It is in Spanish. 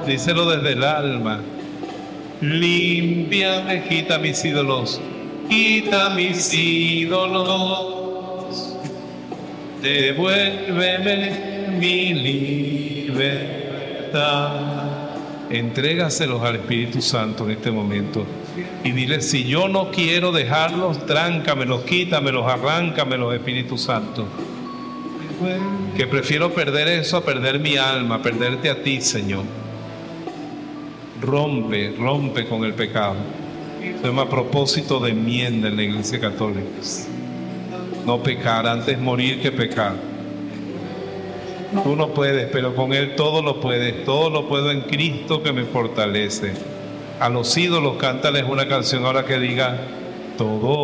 díselo desde el alma. Límpiame, quita mis ídolos, quita mis ídolos. Devuélveme mi libertad. Entrégaselos al Espíritu Santo en este momento y dile: si yo no quiero dejarlos, tráncamelos, quítamelos, arráncamelos, Espíritu Santo. Que prefiero perder eso a perder mi alma, perderte a ti, Señor. Rompe con el pecado. Esto es a propósito de enmienda en la Iglesia Católica. No pecar, antes morir que pecar. Tú no puedes, pero con Él todo lo puedes. Todo lo puedo en Cristo que me fortalece. A los ídolos cántales una canción ahora que diga: todo